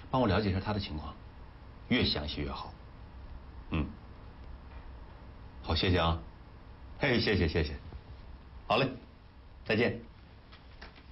帮我了解一下他的情况，越详细越好。嗯，好，谢谢啊。嘿，谢谢。好嘞，再见。